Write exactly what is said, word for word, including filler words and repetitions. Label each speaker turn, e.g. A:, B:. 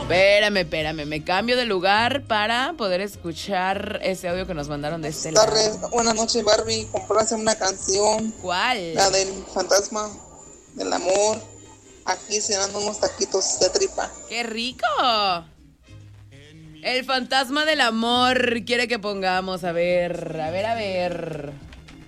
A: Espérame, espérame, me cambio de lugar para poder escuchar ese audio que nos mandaron de este lado.
B: Tardes, buenas noches, Barbie. Compráse una canción.
A: ¿Cuál?
B: La del fantasma del amor. Aquí cenando unos taquitos de tripa.
A: ¡Qué rico! El fantasma del amor quiere que pongamos, a ver, a ver, a ver.